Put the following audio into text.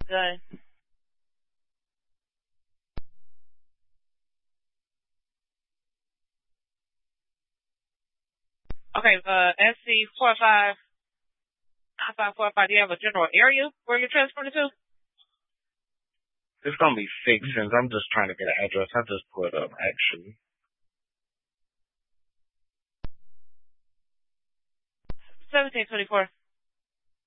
Good. Okay, SC 459545. Do you have a general area where you're transporting to? It's gonna be fixed since I'm just trying to get an address. I just put actually. 1724.